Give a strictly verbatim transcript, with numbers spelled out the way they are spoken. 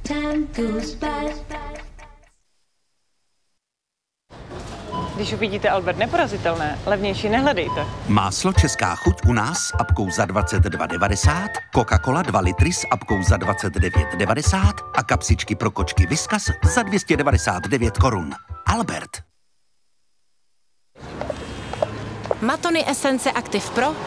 Když uvidíte Albert neporazitelné, levnější nehledejte. Máslo Česká chuť u nás s apkou za dvacet dva devadesát, Coca-Cola dva litry s apkou za dvacet devět devadesát a kapsičky pro kočky Whiskas za dvě stě devadesát devět korun. Albert. Matony Esence Active Pro